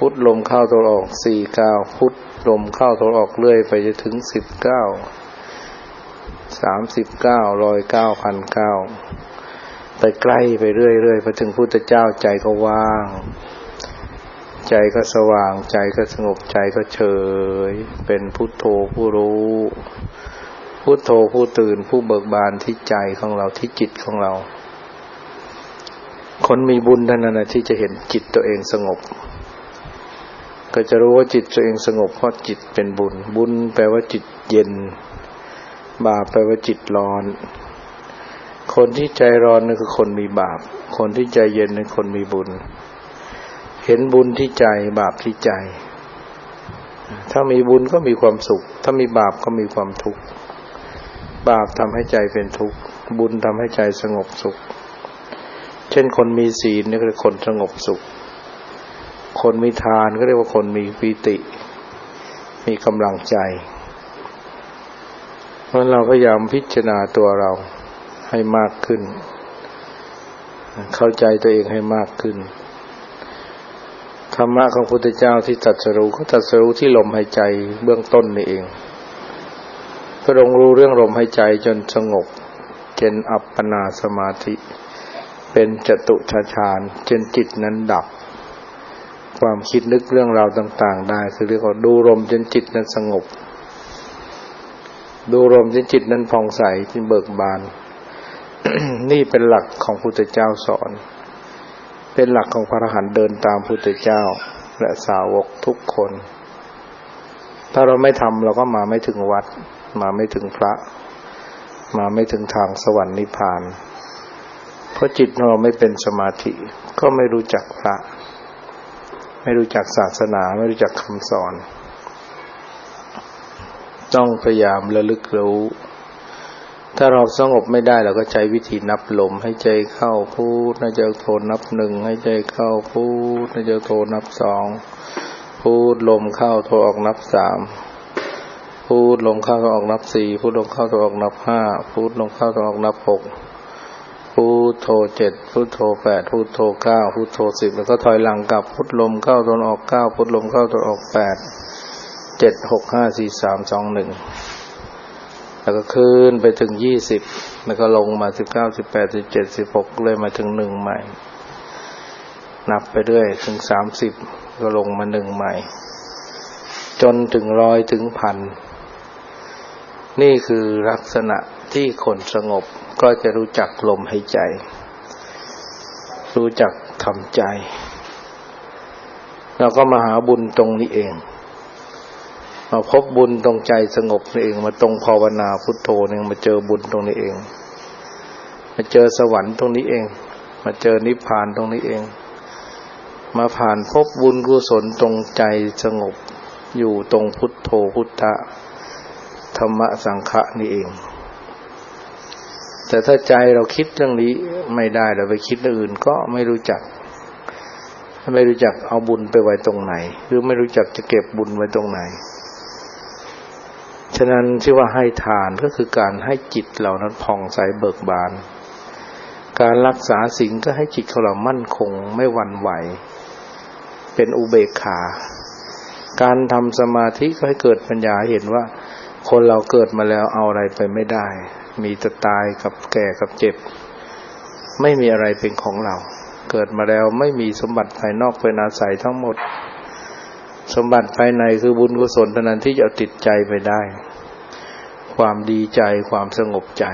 พุทลมเข้าลมออก4-9พุทลมเข้าลมออกเรื่อยไปจนถึง19 39 109 1,900ไปใกล้ไปเรื่อยๆพอถึงพุทธเจ้าใจก็ว่างใจก็สว่างใจก็สงบใจก็เฉยเป็นพุทโธผู้รู้พุทโธผู้ตื่นผู้เบิกบานที่ใจของเราที่จิตของเราคนมีบุญเท่านั้นนะที่จะเห็นจิตตัวเองสงบก็จะรู้ว่าจิตตัวเองสงบเพราะจิตเป็นบุญบุญแปลว่าจิตเย็นบาปแปลว่าจิตร้อนคนที่ใจร้อนนั่นคือคนมีบาปคนที่ใจเย็นนั่นคนมีบุญเห็นบุญที่ใจบาปที่ใจถ้ามีบุญก็มีความสุขถ้ามีบาปก็มีความทุกข์บาปทำให้ใจเป็นทุกข์บุญทำให้ใจสงบสุขเช่นคนมีศีลนี่ก็เรียกคนสงบสุขคนมีทานก็เรียกว่าคนมีปิติมีกำลังใจเพราะเราพยายามพิจารณาตัวเราให้มากขึ้นเข้าใจตัวเองให้มากขึ้นธรรมะของพระพุทธเจ้าที่ตรัสรู้ก็ตรัสรู้ที่ลมหายใจเบื้องต้นนี่เองพระองค์รู้เรื่องลมหายใจจนสงบจนอัปปนาสมาธิเป็นจตุตฌานจนจิตนั้นดับความคิดนึกเรื่องราวต่างๆได้คือเรียกว่าดูลมจนจิตนั้นสงบดูลมจนจิตนั้นผ่องใสจนเบิกบาน นี่เป็นหลักของพระพุทธเจ้าสอนเป็นหลักของพระอรหันต์เดินตามพระพุทธเจ้าและสาวกทุกคนถ้าเราไม่ทำเราก็มาไม่ถึงวัดมาไม่ถึงพระมาไม่ถึงทางสวรรค์นิพพานเพราะจิตเราไม่เป็นสมาธิก็ไม่รู้จักพระไม่รู้จักศาสนาไม่รู้จักคำสอนต้องพยายามระลึกรู้ถ้าเราสงบไม่ได้เราก็ใช้วิธีนับลมให้ใจเข้าพูดให้ใจโทนับ1ให้ใจเข้าพูดให้ใจโทนับ2พูดลมเข้าโทออกนับ3พูดลมเข้าโทออกนับ4พูดลมเข้าโทออกนับ5พูดลมเข้าโทออกนับ6พูดโท7พูดโท8พูดโท9พูดโท10แล้วก็ถอยหลังกลับพูดลมเข้าโทออก9พูดลมเข้าโทออก8 7 6 5 4 3 2 1แล้วก็ขึ้นไปถึง20แล้วก็ลงมา19 18 17 16เลยมาถึง1ใหม่นับไปเรื่อยถึง30ก็ลงมา1ใหม่จนถึง100ถึง 1,000 นี่คือลักษณะที่คนสงบก็จะรู้จักลมหายใจรู้จักทำใจเราก็มาหาบุญตรงนี้เองมาพบบุญตรงใจสงบนี่เองมาตรงภาวนาพุทโธนี่มาเจอบุญตรงนี้เองมาเจอสวรรค์ตรงนี้เองมาเจอนิพพานตรงนี้เองมาผ่านพบบุญกุศลตรงใจสงบอยู่ตรงพุทโธพุทธะธรรมะสังฆะนี่เองแต่ถ้าใจเราคิดเรื่องนี้ไม่ได้เราไปคิดเรื่องอื่นก็ไม่รู้จักเอาบุญไปไว้ตรงไหนหรือไม่รู้จักจะเก็บบุญไว้ตรงไหนฉะนั้นที่ว่าให้ทานก็คือการให้จิตเรานั้นผ่องใสเบิกบานการรักษาศีลก็ให้จิตของเรามั่นคงไม่หวั่นไหวเป็นอุเบกขาการทำสมาธิก็ให้เกิดปัญญาเห็นว่าคนเราเกิดมาแล้วเอาอะไรไปไม่ได้มีแต่ตายกับแก่กับเจ็บไม่มีอะไรเป็นของเราเกิดมาแล้วไม่มีสมบัติภายนอกเป็นอาศัยทั้งหมดสมบัติภายในคือบุญกุศลเท่านั้นที่จะติดใจไปได้ความดีใจความสงบใจ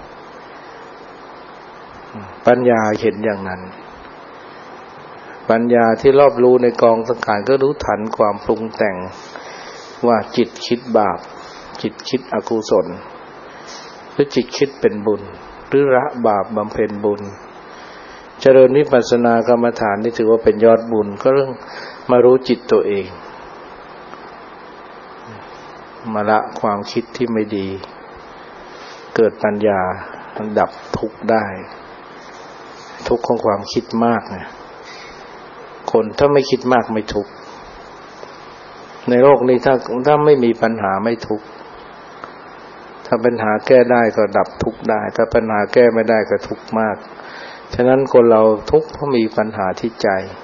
ปัญญาเห็นอย่างนั้นปัญญาที่รอบรู้ในกองสังขารก็รู้ทันความปรุงแต่งว่าจิตคิดบาปจิตคิดอกุศลหรือจิตคิดเป็นบุญหรือละบาปบำเพ็ญบุญเจริญวิปัสสนากรรมฐานนี่ถือว่าเป็นยอดบุญก็เรื่องมารู้จิตตัวเองมาละความคิดที่ไม่ดีเกิดปัญญาดับทุกข์ได้ทุกข์ของความคิดมากนะคนถ้าไม่คิดมากไม่ทุกข์ในโลกนี้ถ้าไม่มีปัญหาไม่ทุกข์ถ้าปัญหาแก้ได้ก็ดับทุกข์ได้ถ้าปัญหาแก้ไม่ได้ก็ทุกข์มากฉะนั้นคนเราทุกข์เพราะมีปัญหาที่ใจ